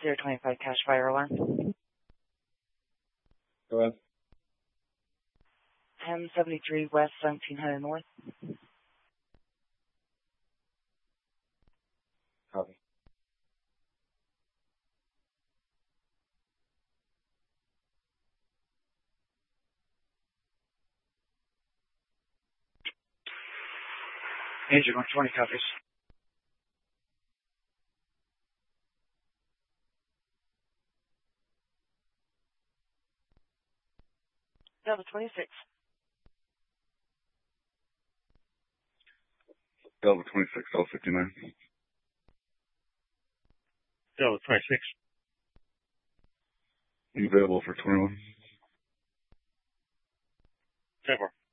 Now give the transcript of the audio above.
025 cash fire alarm. Go ahead. 1073 West, 1700 North. Copy. Agent 120 copies. Delta 26. Delta 26, Delta 59. Delta 26. Available for 21. 10-4.